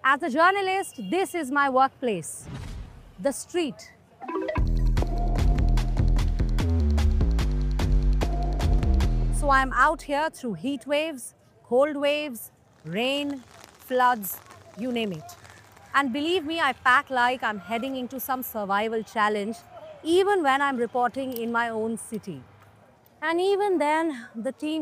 As a journalist, this is my workplace, the street. So I'm out here through heat waves, cold waves, rain, floods, you name it. And believe me, I pack like I'm heading into some survival challenge, even when I'm reporting in my own city. And even then, the team